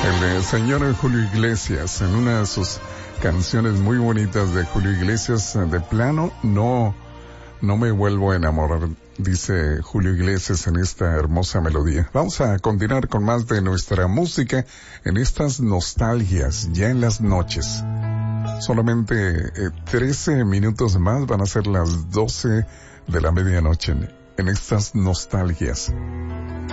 El señor Julio Iglesias, en una de sus canciones muy bonitas de Julio Iglesias, de plano, no me vuelvo a enamorar, dice Julio Iglesias en esta hermosa melodía. Vamos a continuar con más de nuestra música en estas nostalgias, ya en las noches. Solamente 13 minutos más, van a ser las 12 de la medianoche en estas nostalgias.